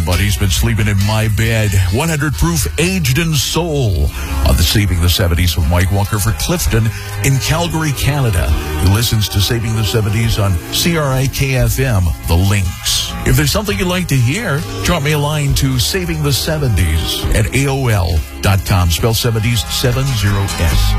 But he's been sleeping in my bed. 100 proof aged in soul on the Saving the 70s with Mike Walker for Clifton in Calgary, Canada. He listens to Saving the 70s on CRIK-FM, The Links. If there's something you'd like to hear, drop me a line to savingthe70s at AOL.com. Spell 70s 70S.